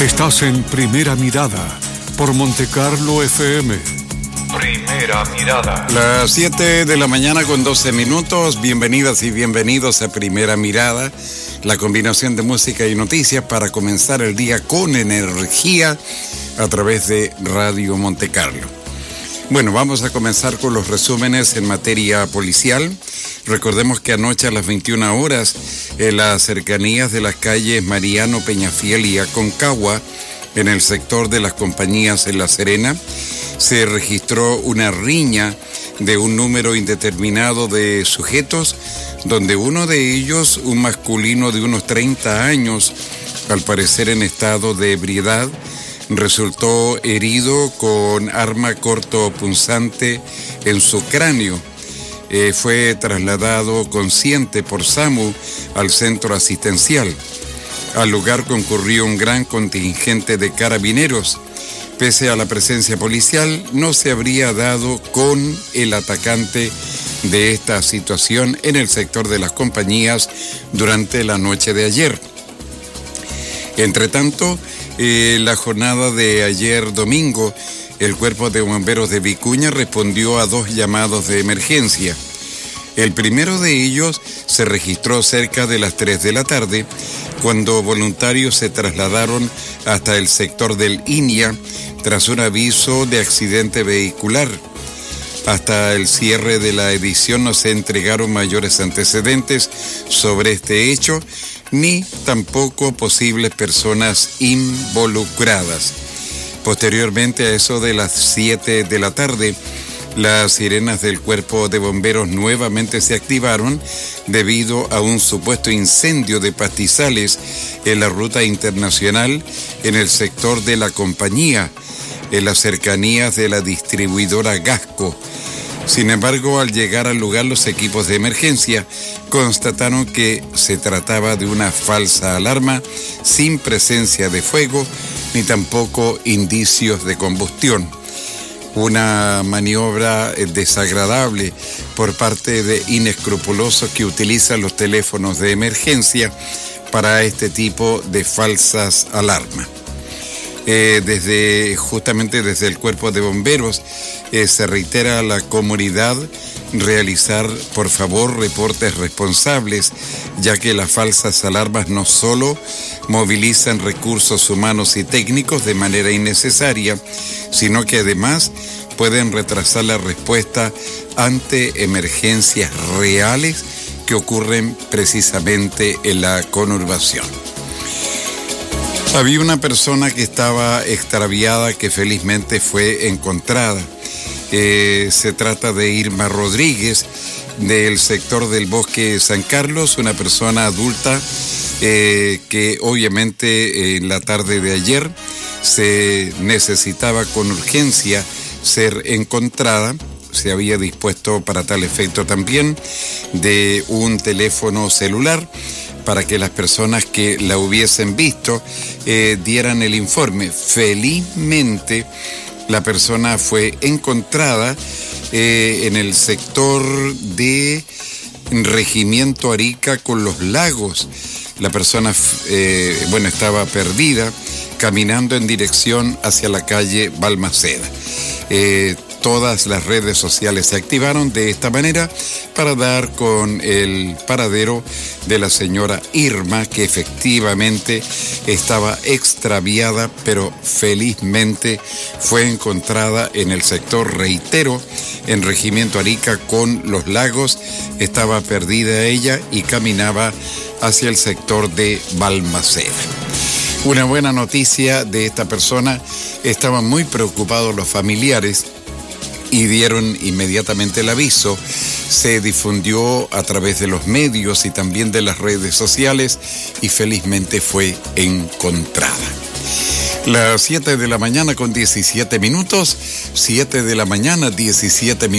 Estás en Primera Mirada por Montecarlo FM. Primera Mirada. Las 7 de la mañana con 12 minutos. Bienvenidas y bienvenidos a Primera Mirada, la combinación de música y noticias para comenzar el día con energía a través de Radio Montecarlo. Bueno, vamos a comenzar con los resúmenes en materia policial. Recordemos que anoche a las 21 horas, en las cercanías de las calles Mariano Peñafiel y Aconcagua, en el sector de las compañías en La Serena, se registró una riña de un número indeterminado de sujetos, donde uno de ellos, un masculino de unos 30 años, al parecer en estado de ebriedad, resultó herido con arma cortopunzante en su cráneo. Fue trasladado consciente por SAMU al centro asistencial. Al lugar concurrió un gran contingente de carabineros. Pese a la presencia policial, no se habría dado con el atacante de esta situación en el sector de las compañías durante la noche de ayer. Entre tanto, la jornada de ayer domingo, el Cuerpo de Bomberos de Vicuña respondió a 2 llamados de emergencia. El primero de ellos se registró cerca de las 3 de la tarde, cuando voluntarios se trasladaron hasta el sector del Inia tras un aviso de accidente vehicular. Hasta el cierre de la edición no se entregaron mayores antecedentes sobre este hecho, ni tampoco posibles personas involucradas. Posteriormente, a eso de las 7 de la tarde, las sirenas del Cuerpo de Bomberos nuevamente se activaron debido a un supuesto incendio de pastizales en la ruta internacional en el sector de la compañía, en las cercanías de la distribuidora Gasco. Sin embargo, al llegar al lugar, los equipos de emergencia constataron que se trataba de una falsa alarma sin presencia de fuego ni tampoco indicios de combustión. Una maniobra desagradable por parte de inescrupulosos que utilizan los teléfonos de emergencia para este tipo de falsas alarmas. Justamente desde el Cuerpo de Bomberos se reitera a la comunidad realizar, por favor, reportes responsables, ya que las falsas alarmas no solo movilizan recursos humanos y técnicos de manera innecesaria, sino que además pueden retrasar la respuesta ante emergencias reales que ocurren precisamente en la conurbación. Había una persona que estaba extraviada que felizmente fue encontrada. Se trata de Irma Rodríguez, del sector del Bosque San Carlos, una persona adulta que obviamente en la tarde de ayer se necesitaba con urgencia ser encontrada. Se había dispuesto para tal efecto también de un teléfono celular para que las personas que la hubiesen visto dieran el informe. Felizmente, la persona fue encontrada en el sector de Regimiento Arica con Los Lagos. La persona, estaba perdida, caminando en dirección hacia la calle Balmaceda. Todas las redes sociales se activaron de esta manera para dar con el paradero de la señora Irma, que efectivamente estaba extraviada, pero felizmente fue encontrada en el sector, reitero, en Regimiento Arica con Los Lagos. Estaba perdida ella y caminaba hacia el sector de Balmaceda. Una buena noticia de esta persona: estaban muy preocupados los familiares y dieron inmediatamente el aviso. Se difundió a través de los medios y también de las redes sociales y felizmente fue encontrada. Las 7 de la mañana con 17 minutos, 7 de la mañana, 17 minutos.